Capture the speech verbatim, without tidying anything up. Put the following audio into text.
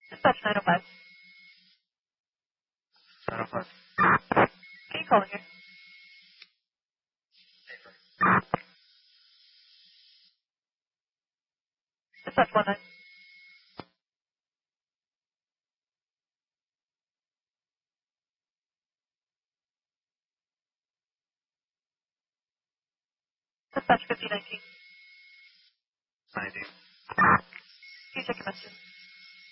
Dispatch nine oh five. nine oh five. Can you call in here? Dispatch one nine. Dispatch fifty nineteen. ninety. Can you check your messages?